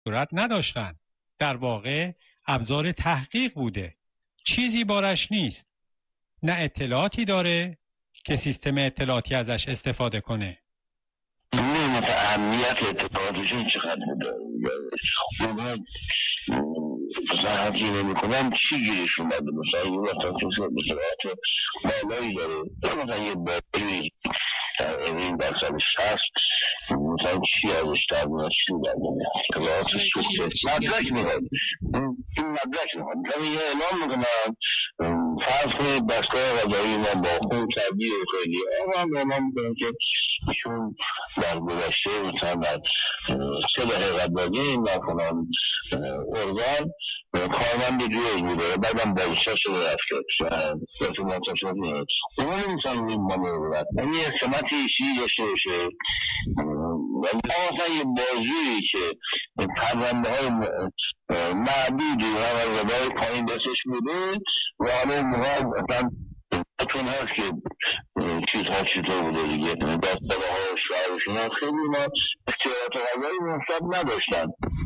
صورت نداشتند. در واقع ابزار تحقیق بوده. چیزی بارش نیست. نه اطلاعاتی داره که سیستم اطلاعاتی ازش استفاده کنه. نمی‌دونم اهمیت اطلاعاتشون چقدر بوده. اونا مثلا هرچی نمی‌کنن چی گیرش اومده؟ مثلا یه وقتا اطلاعات بالایی داره، مثلا یه باری این در سال 60 مثلا چی ازش در میاد، چی در میاد، اطلاعات سوخته مدرک میخواد، این مدرک میخواد. مثلا یه اعلام میکنن فرض کنید دستگاه قضایی ما با خون کردی و خیلی هم اعلام میکنن که ایشون در گذشته مثلا در 3 دقیقه قبلی این در فلان ارگان کارمند جوی بوده، بعدم بایسته شده رفته و تو منتشر میاد. اونا نمیتونن این مانورات یعنی احتماتی ایشی داشته باشه. ولی اصلا یه بازویی که پرونده های معدودی و رضای پایین دستش بوده و حالا اون موقع اصلا چون هست که چیزها چیزها بوده دیگه، دستگاه ها و شعرشون ها خیلی اونا اختیارات غذایی منصب نداشتن.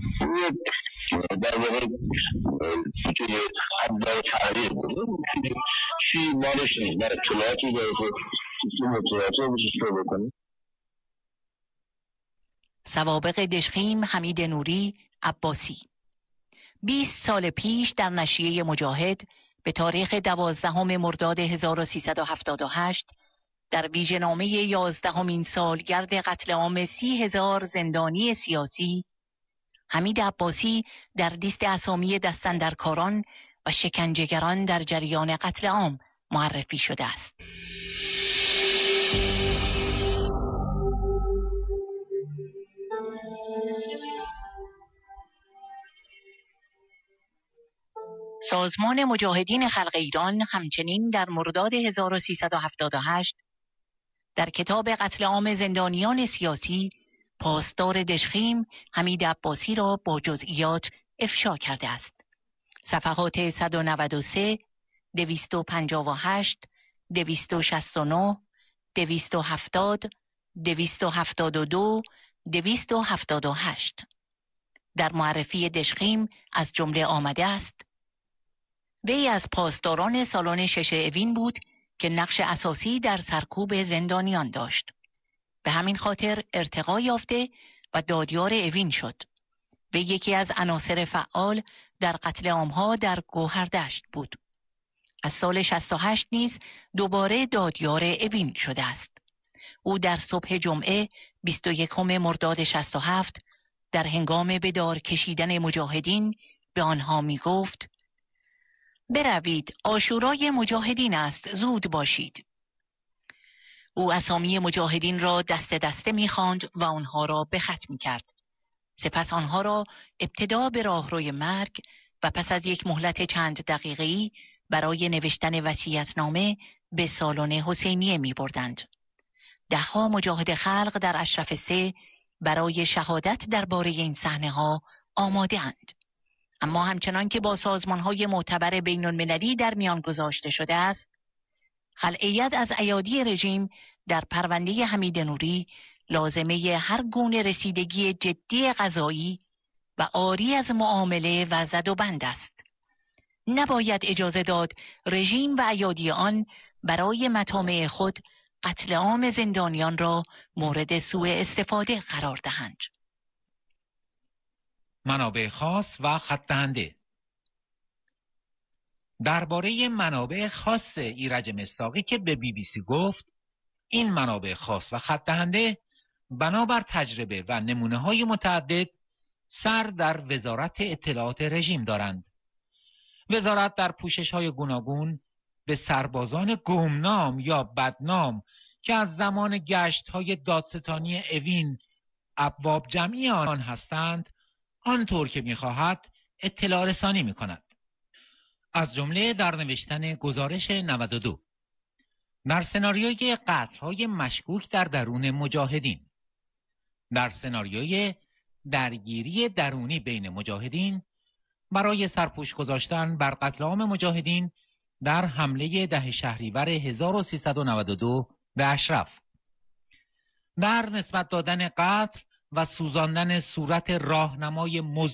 در واقع توی حدار تحریر بوده چی مالش نیست، نه اطلاعاتی داره که سیستم اطلاعاتی رو بشش رو بکنه. سوابق دژخیم حمید نوری عباسی 20 سال پیش در نشریه مجاهد به تاریخ 12 مرداد 1378 در ویژه‌نامه 11مین سالگرد قتل عام 30,000 زندانی سیاسی حمید عباسی در لیست اسامی دستاندرکاران و شکنجهگران در جریان قتل عام معرفی شده است. سازمان مجاهدین خلق ایران همچنین در مرداد 1378 در کتاب قتل عام زندانیان سیاسی پاسدار دژخیم حمید عباسی را با جزئیات افشا کرده است. صفحات 193، 258، 269، 270، 272، 278 در معرفی دژخیم از جمله آمده است: وی از پاسداران سالن 6 اوین بود که نقش اساسی در سرکوب زندانیان داشت. به همین خاطر ارتقا یافته و دادیار اوین شد. وی یکی از عناصر فعال در قتل عامها در گوهردشت بود. از سال 68 نیز دوباره دادیار اوین شده است. او در صبح جمعه 21 مرداد 67 در هنگام به دار کشیدن مجاهدین به آنها می گفت: بروید، عاشورای مجاهدین است، زود باشید. او اسامی مجاهدین را دسته دسته می خواند و آنها را به خط می کرد. سپس آنها را ابتدا به راهروی مرگ و پس از یک مهلت چند دقیقه‌ای برای نوشتن وصیت‌نامه به سالن حسینیه می بردند. 10 مجاهد خلق در اشرف 3 برای شهادت درباره این صحنه‌ها آماده اند. اما همچنان که با سازمان‌های معتبر بین‌المللی در میان گذاشته شده است، خلعیت از ایادی رژیم در پرونده حمید نوری لازمه هر گونه رسیدگی جدی قضایی و عاری از معامله و زد و بند است. نباید اجازه داد رژیم و ایادی آن برای مطامع خود قتل عام زندانیان را مورد سوء استفاده قرار دهند. منابع خاص و خط دهنده. درباره منابع خاص ایرج مصداقی که به BBC گفت، این منابع خاص و خط دهنده بنابر تجربه و نمونه‌های متعدد سر در وزارت اطلاعات رژیم دارند. وزارت در پوشش‌های گوناگون به سربازان گمنام یا بدنام که از زمان گشت‌های دادستانی اوین ابواب جمعی آن هستند، آنطور که می‌خواهد اطلاع رسانی می‌کند. از جمله در نوشتن گزارش 92 در سناریوی قتل‌های مشکوک در درون مجاهدین، در سناریوی درگیری درونی بین مجاهدین برای سرپوش گذاشتن بر قتل عام مجاهدین در حمله 10 شهریور 1392 به اشرف، در نسبت دادن قتل و سوزاندن صورت راهنمای